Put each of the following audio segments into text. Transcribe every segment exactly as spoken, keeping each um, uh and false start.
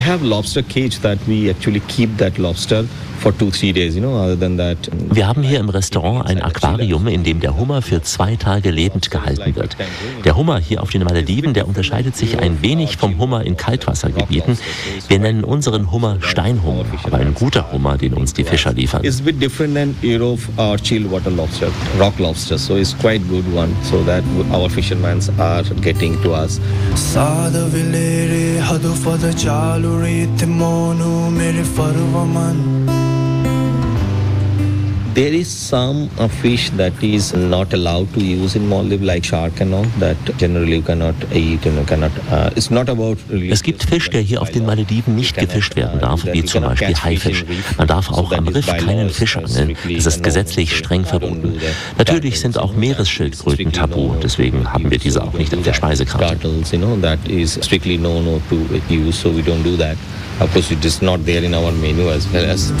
have lobster cage that we actually keep that lobster for two, three days, you know, other than that. Wir haben hier im Restaurant ein Aquarium, in dem der Hummer für zwei Tage lebend gehalten wird. Der Hummer hier auf den Malediven, der unterscheidet sich ein wenig vom Hummer in Kaltwassergebieten. Wir nennen unseren Hummer Steinhummer, aber ein guter Hummer, den uns die Fischer liefern. It's a bit different than Europe or chilled water lobster, rock lobster, so it's quite good one, so that our fishermen are getting to us. There is some uh, fish that is not allowed to use in Maldives, like shark and all, that generally you cannot eat and you cannot. Uh, it's not about. Es gibt Fisch, der hier auf den Malediven nicht gefischt werden darf, wie zum Beispiel Haifisch. Man darf auch am Riff keinen Fisch angeln. Das ist gesetzlich streng verboten. Natürlich sind auch Meeresschildkröten tabu, deswegen haben wir diese auch nicht auf der Speisekarte. Of course, it is not there in our menu as well as.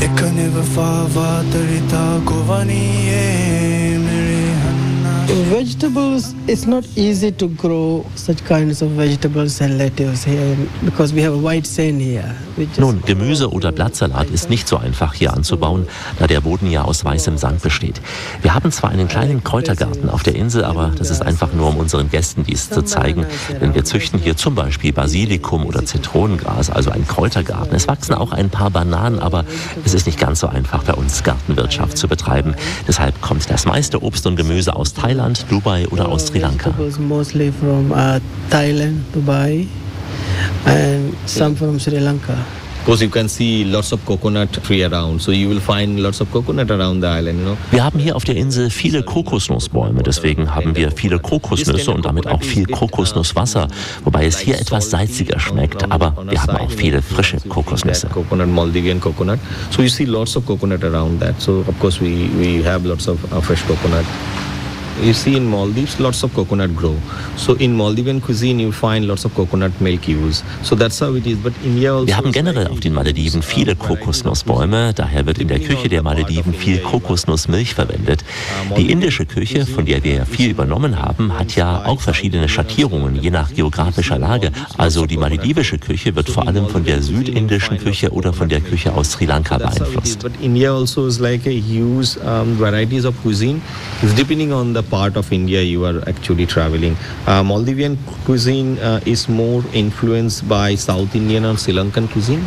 Vegetables, it's not easy to grow such kinds of vegetables and lettuce here because we have a white sand here. Nun, Gemüse oder Blattsalat ist nicht so einfach hier anzubauen, da der Boden ja aus weißem Sand besteht. Wir haben zwar einen kleinen Kräutergarten auf der Insel, aber das ist einfach nur, um unseren Gästen dies zu zeigen. Denn wir züchten hier zum Beispiel Basilikum oder Zitronengras, also ein Kräutergarten. Es wachsen auch ein paar Bananen, aber es ist nicht ganz so einfach bei uns Gartenwirtschaft zu betreiben. Deshalb kommt das meiste Obst und Gemüse aus Thailand, Dubai oder aus Sri Lanka. Mostly from uh, Thailand, Dubai and some from Sri Lanka. Because you can see lots of coconut tree around, so you will find lots of coconut around the island, you know. Wir haben hier auf der Insel viele Kokosnussbäume, deswegen haben wir viele Kokosnüsse und damit auch viel Kokosnusswasser, wobei es hier etwas salziger schmeckt, aber wir haben auch viele frische Kokosnüsse. Coconut, Maldivian coconut. So you see lots of coconut around that. So of course we we have lots of uh, fresh coconut. You see in Maldives lots of coconut grow. So in Maldivian cuisine you find lots of coconut milk use. So that's how it is. But India also. Wir haben generell auf den Malediven viele Kokosnussbäume, daher wird in der Küche der Malediven viel Kokosnussmilch verwendet. Die indische Küche, von der wir ja viel übernommen haben, hat ja auch verschiedene Schattierungen, je nach geografischer Lage. Also die maledivische Küche wird vor allem von der südindischen Küche oder von der Küche aus Sri Lanka beeinflusst. But India also is like a huge um, varieties of cuisine. It's depending on the part of India you are actually traveling. Uh, Maldivian cuisine uh, is more influenced by South Indian and Sri Lankan cuisine.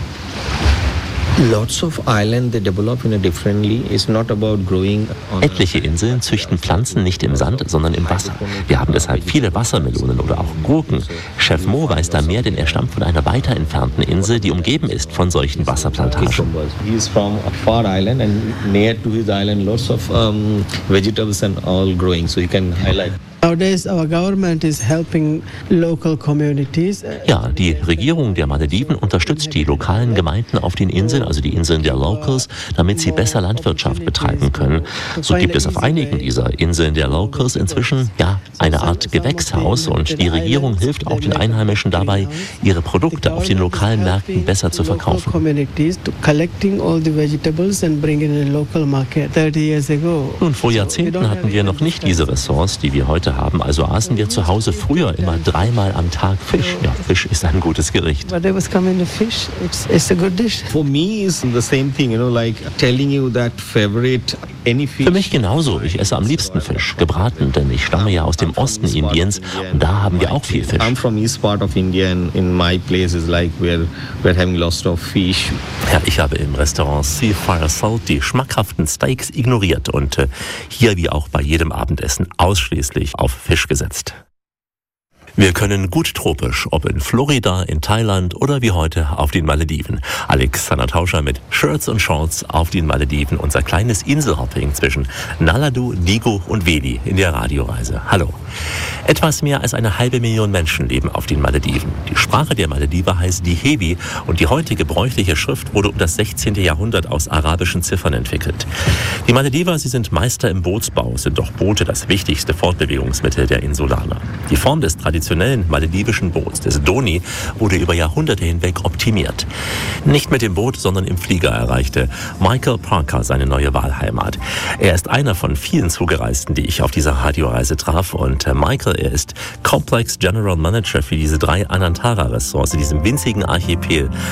Lots of islands they develop in a differently. It's not about growing on. Etliche Inseln züchten Pflanzen nicht im Sand, sondern im Wasser. Wir haben deshalb viele Wassermelonen oder auch Gurken. Chef Mo weiß da mehr, denn er stammt von einer weiter entfernten Insel, die umgeben ist von solchen Wasserplantagen. He is from a far island and near to his island lots of um, vegetables and all growing. So you can highlight. Nowadays our government is helping local communities. Ja, die Regierung der Malediven unterstützt die lokalen Gemeinden auf den Inseln, also die Inseln der Locals, damit sie besser Landwirtschaft betreiben können. So gibt es auf einigen dieser Inseln der Locals inzwischen ja eine Art Gewächshaus und die Regierung hilft auch den Einheimischen dabei, ihre Produkte auf den lokalen Märkten besser zu verkaufen. Nun, vor Jahrzehnten hatten wir noch nicht diese Ressourcen, die wir heute haben, also aßen wir zu Hause früher immer dreimal am Tag Fisch. Ja, Fisch ist ein gutes Gericht. Whatever's coming to fish, it's, it's a good dish. For me is the same thing, you know, like telling you that favorite any fish. Für mich genauso. Ich esse am liebsten Fisch, gebraten, denn ich stamme ja aus dem Osten Indiens und da haben wir auch viel Fisch. I'm from east part of India and in my place is like we're we're having lots of fish. Ja, ich habe im Restaurant Seafire Salt die schmackhaften Steaks ignoriert und äh, hier wie auch bei jedem Abendessen ausschließlich auf Fisch gesetzt. Wir können gut tropisch, ob in Florida, in Thailand oder wie heute auf den Malediven. Alexander Tauscher mit Shirts und Shorts auf den Malediven. Unser kleines Inselhopping zwischen Naladu, Digo und Veli in der Radioreise. Hallo. Etwas mehr als eine halbe Million Menschen leben auf den Malediven. Die Sprache der Malediver heißt Dihebi und die heute gebräuchliche Schrift wurde um das sechzehnte Jahrhundert aus arabischen Ziffern entwickelt. Die Malediver, sie sind Meister im Bootsbau, sind doch Boote das wichtigste Fortbewegungsmittel der Insulaner. Die Form des traditionellen traditionellen maledivischen Boot, des Doni, wurde über Jahrhunderte hinweg optimiert. Nicht mit dem Boot, sondern im Flieger erreichte Michael Parker seine neue Wahlheimat. Er ist einer von vielen Zugereisten, die ich auf dieser Radioreise traf. Und Michael, er ist Complex General Manager für diese drei Anantara-Ressorts in diesem winzigen Archipel